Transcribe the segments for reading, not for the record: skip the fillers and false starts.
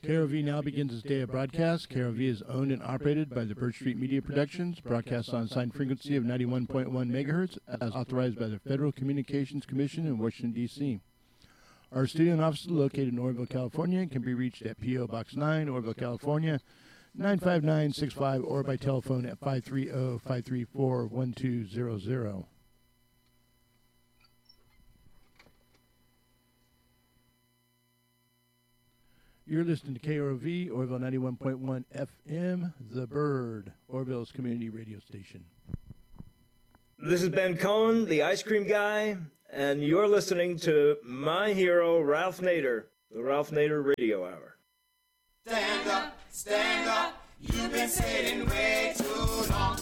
KROV now begins its day of broadcast. KROV is owned and operated by the Birch Street Media Productions, broadcasts on assigned frequency of 91.1 megahertz, as authorized by the Federal Communications Commission in Washington, D.C. Our studio and office is located in Oroville, California, and can be reached at P.O. Box 9, Oroville, California, 95965, or by telephone at 530-534-1200. You're listening to KROV, Oroville 91.1 FM, The Bird, Oroville's community radio station. This is Ben Cohen, the ice cream guy, and you're listening to my hero, Ralph Nader, the Ralph Nader Radio Hour. Stand up, you've been sitting way too long.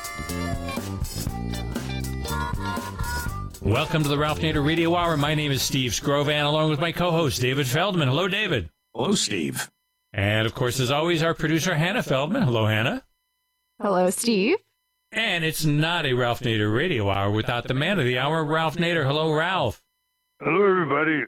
Welcome to the Ralph Nader Radio Hour. My name is Steve Scrovan, along with my co-host, David Feldman. Hello, David. Hello, Steve. And, of course, as always, our producer, Hannah Feldman. Hello, Hannah. Hello, Steve. And it's not a Ralph Nader Radio Hour without the man of the hour, Ralph Nader. Hello, Ralph. Hello, everybody.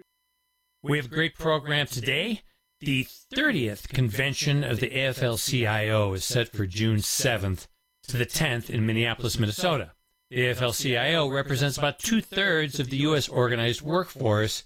We have a great program today. The 30th convention of the AFL-CIO is set for June 7th to the 10th in Minneapolis, Minnesota. The AFL-CIO represents about two-thirds of the U.S. organized workforce.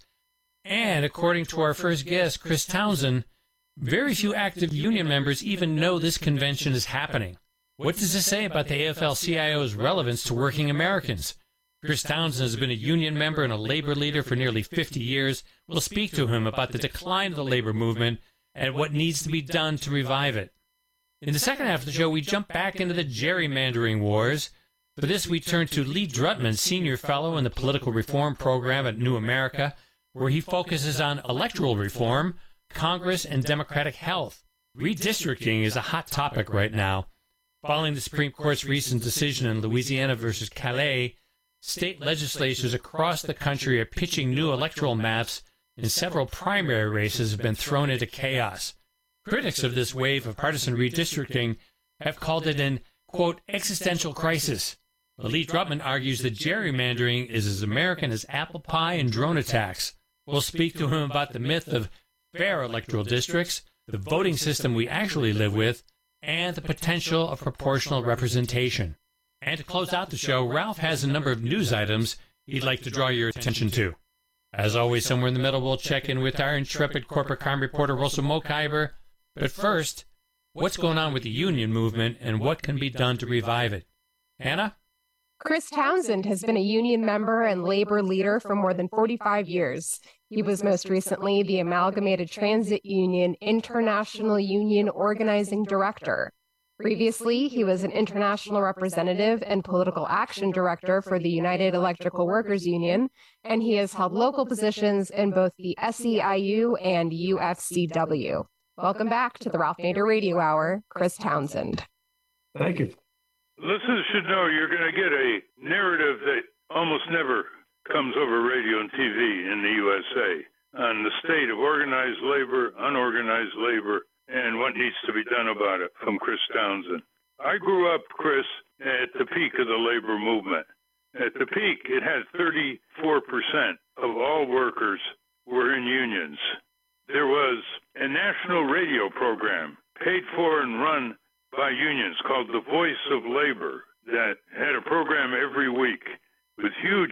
And according to our first guest, Chris Townsend, very few active union members even know this convention is happening. What does this say about the AFL-CIO's relevance to working Americans? Chris Townsend has been a union member and a labor leader for nearly 50 years. We'll speak to him about the decline of the labor movement and what needs to be done to revive it. In the second half of the show, we jump back into the gerrymandering wars. For this, we turn to Lee Drutman, Senior Fellow in the Political Reform Program at New America, where he focuses on electoral reform, Congress, and democratic health. Redistricting is a hot topic right now. Following the Supreme Court's recent decision in Louisiana versus Calais, state legislatures across the country are pitching new electoral maps, and several primary races have been thrown into chaos. Critics of this wave of partisan redistricting have called it an, quote, existential crisis. Lee Drutman argues that gerrymandering is as American as apple pie and drone attacks. We'll speak to him about the myth of fair electoral districts, the voting system we actually live with, and the potential of proportional representation. And to close out the show, Ralph has a number of news items he'd like to draw your attention to. As always, somewhere in the middle, we'll check in with our intrepid corporate crime reporter, Rosa Mokhiber. But first, what's going on with the union movement and what can be done to revive it? Hannah? Chris Townsend has been a union member and labor leader for more than 45 years. He was most recently the Amalgamated Transit Union International Union Organizing Director. Previously, he was an international representative and political action director for the United Electrical Workers Union, and he has held local positions in both the SEIU and UFCW. Welcome back to the Ralph Nader Radio Hour, Chris Townsend. Thank you. Listeners should know you're going to get a narrative that almost never comes over radio and TV in the USA on the state of organized labor, unorganized labor, and what needs to be done about it from Chris Townsend. I grew up, Chris, at the peak of the labor movement. At the peak, it had 34% of all workers were in unions. There was a national radio program paid for and run by unions called The Voice of Labor that had a program every week with huge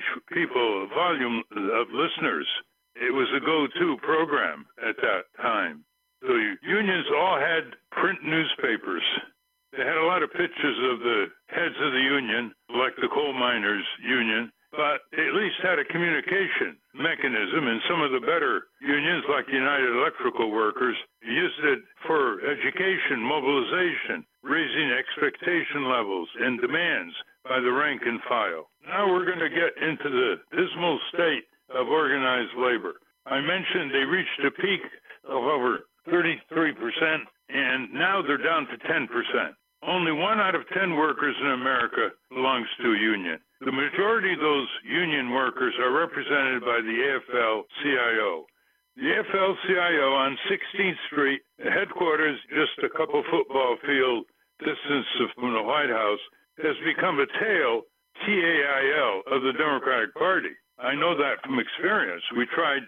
volume of listeners. It was a go-to program at that time. The unions all had print newspapers. They had a lot of pictures of the heads of the union, like the coal miners union, but they at least had a communication mechanism, and some of the better unions, like United Electrical Workers, used it for education, mobilization, raising expectation levels and demands by the rank and file. Now we're going to get into the dismal state of organized labor. I mentioned they reached a peak of over 33%, and now they're down to 10%. Only 1 out of 10 workers in America belongs to a union. The majority of those union workers are represented by the AFL-CIO. The AFL-CIO on 16th Street, the headquarters just a couple football field distance from the White House, has become a tail, TAIL, of the Democratic Party. I know that from experience. We tried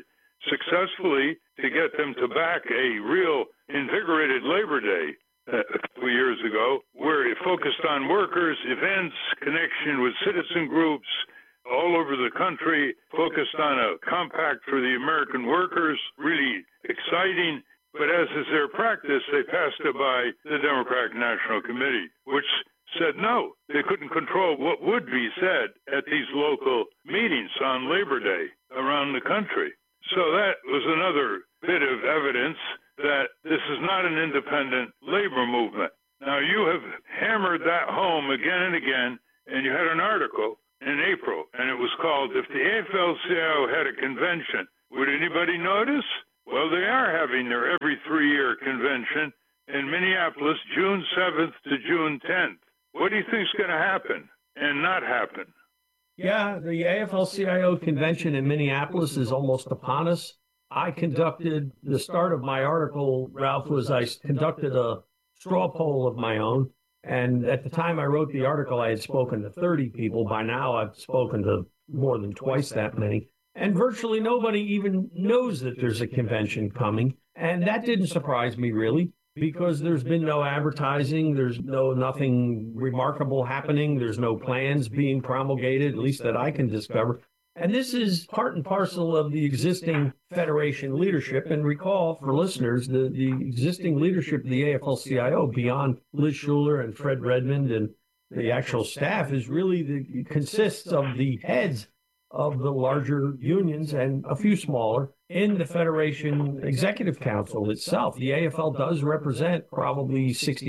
successfully to get them to back a real invigorated Labor Day a couple years ago, where it focused on workers, events, connection with citizen groups all over the country, focused on a compact for the American workers, really exciting. But as is their practice, they passed it by the Democratic National Committee, which said no, they couldn't control what would be said at these local meetings on Labor Day around the country. So that was another bit of evidence that this is not an independent labor movement. Now, you have hammered that home again and again, and you had an article in April, and it was called, "If the AFL-CIO had a convention, would anybody notice?" Well, they are having their every 3-year convention in Minneapolis, June 7th to June 10th. What do you think is going to happen and not happen? Yeah, the AFL-CIO convention in Minneapolis is almost upon us. I conducted, the start of my article, Ralph, was I conducted a straw poll of my own. And at the time I wrote the article, I had spoken to 30 people. By now, I've spoken to more than twice that many. And virtually nobody even knows that there's a convention coming. And that didn't surprise me, really, because there's been no advertising. There's nothing remarkable happening. There's no plans being promulgated, at least that I can discover. And this is part and parcel of the existing Federation leadership. And recall, for listeners, the existing leadership of the AFL-CIO, beyond Liz Shuler and Fred Redmond and the actual staff, is really consists of the heads of the larger unions and a few smaller in the Federation Executive Council itself. The AFL does represent probably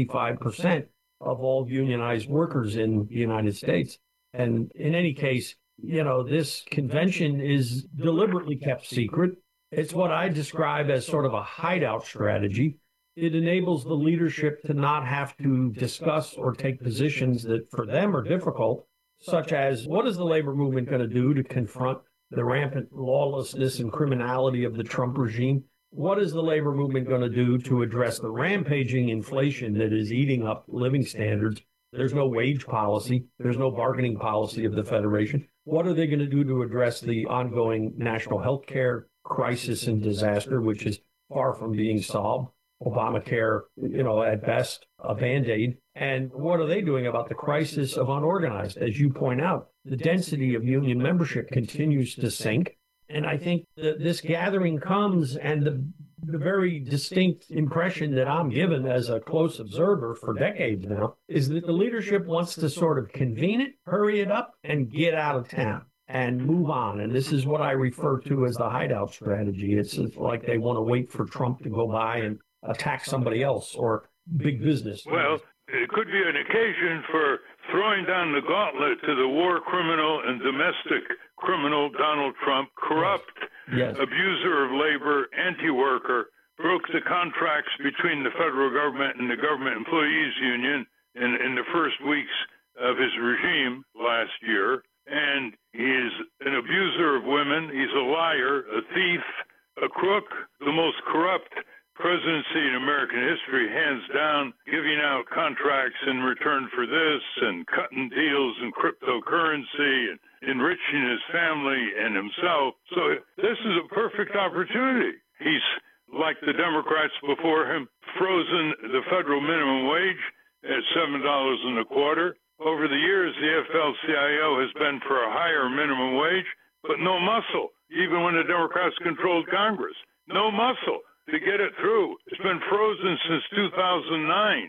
65% of all unionized workers in the United States. And in any case, you know, this convention is deliberately kept secret. It's what I describe as sort of a hideout strategy. It enables the leadership to not have to discuss or take positions that for them are difficult, such as what is the labor movement going to do to confront the rampant lawlessness and criminality of the Trump regime? What is the labor movement going to do to address the rampaging inflation that is eating up living standards? There's no wage policy. There's no bargaining policy of the Federation. What are they going to do to address the ongoing national health care crisis and disaster, which is far from being solved? Obamacare, you know, at best, a Band-Aid. And what are they doing about the crisis of unorganized? As you point out, the density of union membership continues to sink. And I think that this gathering comes, and the very distinct impression that I'm given as a close observer for decades now is that the leadership wants to sort of convene it, hurry it up, and get out of town and move on. And this is what I refer to as the hideout strategy. It's like they want to wait for Trump to go by and attack somebody else or big business. Well, it could be an occasion for throwing down the gauntlet to the war criminal and domestic criminal Donald Trump, corrupt, yes, abuser of labor, anti-worker, broke the contracts between the federal government and the government employees union in the first weeks of his regime last year. And he's an abuser of women. He's a liar, a thief, a crook, the most corrupt presidency in American history, hands down, giving out contracts in return for this and cutting deals in cryptocurrency and enriching his family and himself. So this is a perfect opportunity. He's, like the Democrats before him, frozen the federal minimum wage at $7.25. Over the years, the AFL-CIO has been for a higher minimum wage, but no muscle, even when the Democrats controlled Congress. No muscle to get it through. It's been frozen since 2009.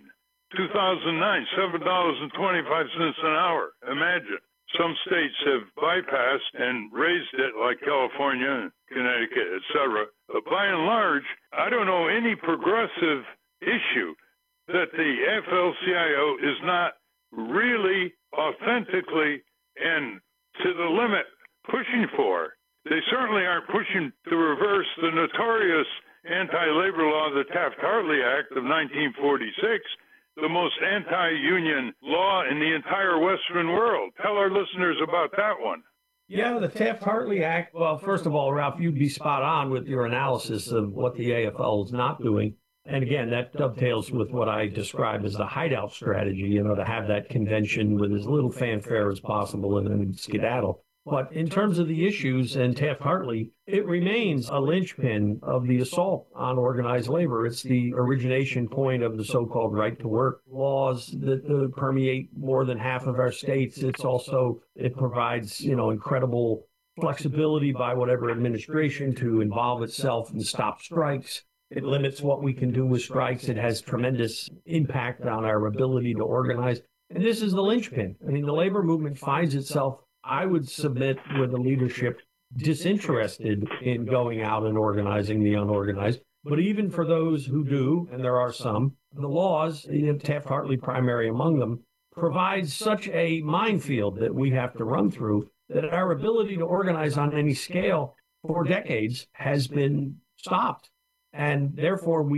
$7.25 an hour. Imagine. Some states have bypassed and raised it, like California, Connecticut, etc. But by and large, I don't know any progressive issue that the AFL-CIO is not really authentically and to the limit pushing for. They certainly aren't pushing to reverse the notorious anti-labor law, the Taft-Hartley Act of 1946, the most anti-union law in the entire Western world. Tell our listeners about that one. Yeah, the Taft-Hartley Act. Well, first of all, Ralph, you'd be spot on with your analysis of what the AFL is not doing. And again, that dovetails with what I describe as the hideout strategy, you know, to have that convention with as little fanfare as possible and then skedaddle. But in terms of the issues and Taft-Hartley, it remains a linchpin of the assault on organized labor. It's the origination point of the so-called right to work laws that permeate more than half of our states. It provides, incredible flexibility by whatever administration to involve itself and stop strikes. It limits what we can do with strikes. It has tremendous impact on our ability to organize. And this is the linchpin. I mean, the labor movement finds itself, I would submit, with the leadership disinterested in going out and organizing the unorganized. But even for those who do, and there are some, the laws, Taft-Hartley primary among them, provides such a minefield that we have to run through that our ability to organize on any scale for decades has been stopped. And therefore,